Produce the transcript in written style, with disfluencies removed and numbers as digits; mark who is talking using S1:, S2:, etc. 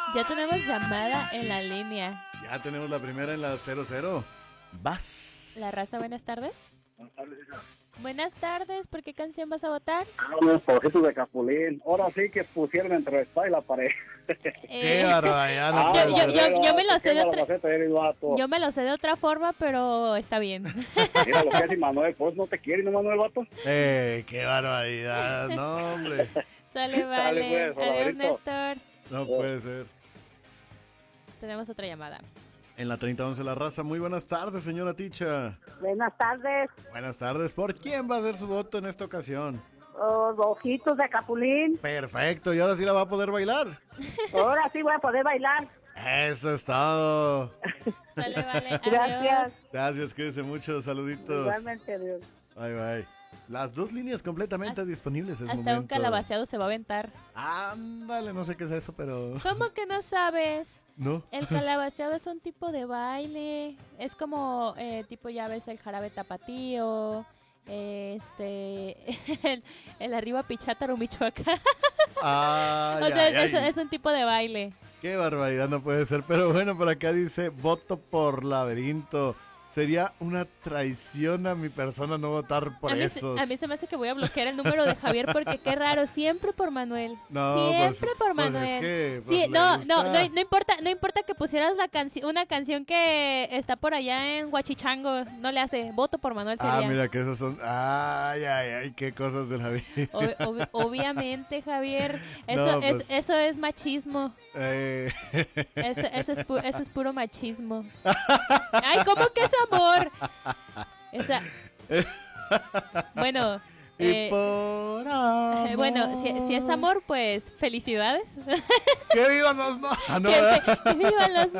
S1: Ya tenemos llamada en la línea.
S2: Ya tenemos la primera en la 00. Vas.
S1: La raza, buenas tardes.
S3: Buenas tardes, hija.
S1: Buenas tardes, ¿por qué canción vas a votar?
S3: Unos trocitos de Capulín. Ahora sí que pusieron entre la espada y la pared.
S2: Qué barbaridad. No
S1: yo-
S2: puede
S1: yo-
S2: ser.
S1: yo me lo sé de
S3: la
S1: otra-
S3: maceta, eres vato.
S1: Yo me lo sé de otra forma, pero está bien.
S3: Mira lo que hace Manuel, pues no te quiere, ¿no, Manuel, vato?
S2: Qué barbaridad. No, hombre.
S1: Sale, vale.
S3: pues,
S1: Adiós,
S3: favorito.
S1: Néstor.
S2: No puede ser.
S1: Tenemos otra llamada.
S2: En la 3011 La Raza. Muy buenas tardes, señora Ticha.
S4: Buenas tardes,
S2: Buenas tardes. ¿Por quién va a hacer su voto en esta ocasión?
S4: ojitos de Capulín.
S2: Perfecto. ¿Y ahora sí la va a poder bailar?
S4: Ahora sí voy a poder bailar.
S2: Eso es todo.
S1: Sale, vale. Adiós.
S4: Gracias.
S2: Gracias, cuídense mucho. Saluditos.
S4: Igualmente, Dios.
S2: Bye, bye. Las dos líneas completamente disponibles. Es
S1: Hasta un
S2: momento.
S1: calabaceado se va a aventar.
S2: Ándale, no sé qué es eso, pero...
S1: ¿Cómo que no sabes?
S2: ¿No?
S1: El calabaceado es un tipo de baile. Es como, tipo, ya ves, el jarabe tapatío. El arriba Pichátaro, Michoacán.
S2: Ay,
S1: O sea,
S2: ay, ay.
S1: es un tipo de baile.
S2: Qué barbaridad, no puede ser. Pero bueno, por acá dice, voto por Laberinto. Sería una traición a mi persona no votar por esos.
S1: A mí se me hace que voy a bloquear el número de Javier porque qué raro, siempre por Manuel.
S2: No,
S1: Siempre
S2: pues-
S1: por
S2: pues
S1: Manuel.
S2: es que,
S1: Sí,
S2: pues, le
S1: no,
S2: gusta.
S1: no importa que pusieras una canción que está por allá en Huachichango, no le hace, voto por Manuel sería.
S2: Ah, mira que esos son... Ay, ay, ay, qué cosas de la vida.
S1: Obviamente, Javier,
S2: No, pues-
S1: eso es machismo.
S2: Eh,
S1: Eso es puro machismo. Ay, ¿cómo que es amor? Esa... Bueno,
S2: y por amor.
S1: bueno, si es amor, pues felicidades.
S2: ¡Que vivan los no! Ah, no,
S1: Que
S2: ¿verdad?
S1: vivan los